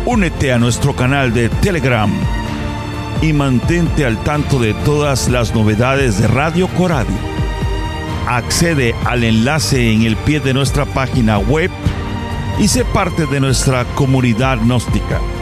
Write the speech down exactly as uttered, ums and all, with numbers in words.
Únete a nuestro canal de Telegram y mantente al tanto de todas las novedades de Radio Coradi. Accede al enlace en el pie de nuestra página web y sé parte de nuestra comunidad gnóstica.